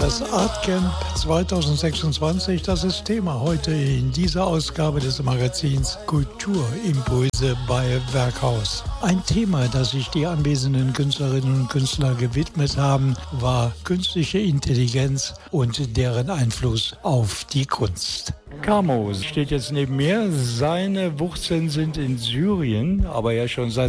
Das Artcamp 2026, das ist Thema heute in dieser Ausgabe des Magazins Kulturimpulse bei Werkhaus. Ein Thema, das sich die anwesenden Künstlerinnen und Künstler gewidmet haben, war künstliche Intelligenz und deren Einfluss auf die Kunst. Camo steht jetzt neben mir. Seine Wurzeln sind in Syrien, aber ja schon seit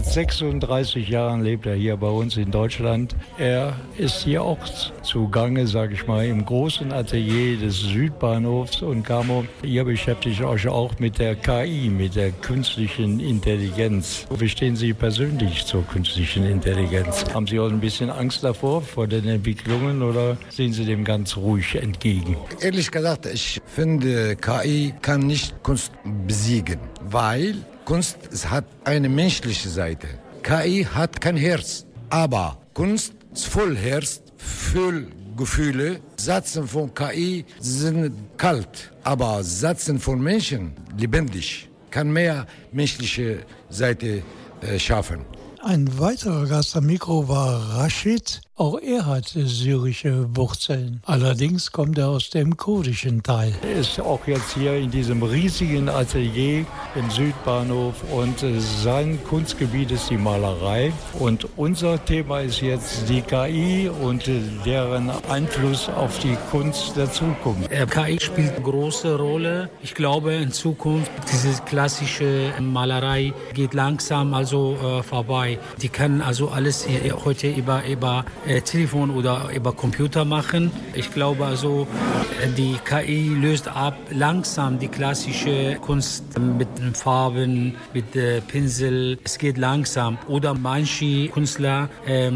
36 Jahren lebt er hier bei uns in Deutschland. Er ist hier auch zugange, sage ich mal, im großen Atelier des Südbahnhofs. Und Camo, ihr beschäftigt euch auch mit der KI, mit der künstlichen Intelligenz. Wie stehen Sie persönlich zur künstlichen Intelligenz? Haben Sie auch ein bisschen Angst davor, vor den Entwicklungen, oder sehen Sie dem ganz ruhig entgegen? Ehrlich gesagt, ich finde, KI kann nicht Kunst besiegen, weil Kunst hat eine menschliche Seite. KI hat kein Herz, aber Kunst ist voll Herz, voll Gefühle. Sätze von KI sind kalt, aber Sätze von Menschen lebendig, kann mehr menschliche Seite schaffen. Ein weiterer Gast am Mikro war Rashid. Auch er hat syrische Wurzeln. Allerdings kommt er aus dem kurdischen Teil. Er ist auch jetzt hier in diesem riesigen Atelier im Südbahnhof und sein Kunstgebiet ist die Malerei. Und unser Thema ist jetzt die KI und deren Einfluss auf die Kunst der Zukunft. KI spielt eine große Rolle. Ich glaube, in Zukunft diese klassische Malerei geht langsam vorbei. Die können also alles heute über Telefon oder über Computer machen. Ich glaube also, die KI löst ab langsam die klassische Kunst mit Farben, mit Pinsel. Es geht langsam. Oder manche Künstler,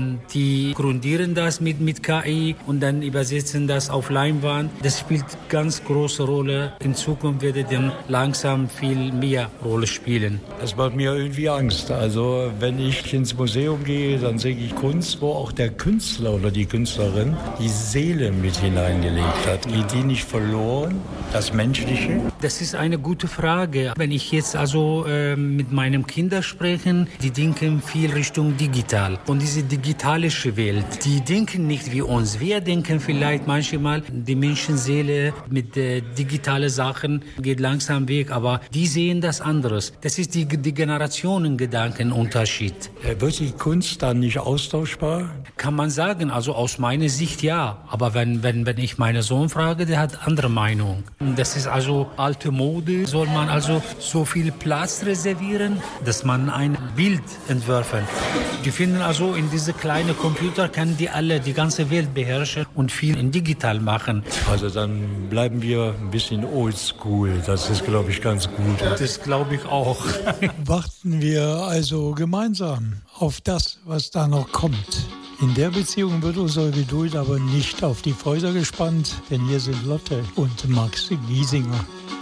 die grundieren das mit KI und dann übersetzen das auf Leinwand. Das spielt ganz große Rolle. In Zukunft wird es dann langsam viel mehr Rolle spielen. Das macht mir irgendwie Angst. Also wenn ich ins Museum gehe, dann sehe ich Kunst, wo auch der Künstler oder die Künstlerin die Seele mit hineingelegt hat. Geht die nicht verloren, das Menschliche? Das ist eine gute Frage. Wenn ich jetzt mit meinen Kindern spreche, die denken viel Richtung digital. Und diese digitalische Welt, die denken nicht wie uns. Wir denken vielleicht manchmal, die Menschenseele mit digitalen Sachen geht langsam weg, aber die sehen das anderes. Das ist die Generationengedankenunterschied. Wird die Kunst dann nicht austauschbar? Kann man sagen, also aus meiner Sicht ja. Aber wenn ich meinen Sohn frage, der hat andere Meinung. Das ist also alte Mode. Soll man also so viel Platz reservieren, dass man ein Bild entwerfen. Die finden also, in diese kleinen Computer kann die alle die ganze Welt beherrschen und viel in digital machen. Also dann bleiben wir ein bisschen oldschool. Das ist, glaube ich, ganz gut. Das glaube ich auch. Warten wir also gemeinsam auf das, was da noch kommt. In der Beziehung wird unsere Geduld aber nicht auf die Folter gespannt, denn hier sind Lotte und Max Giesinger.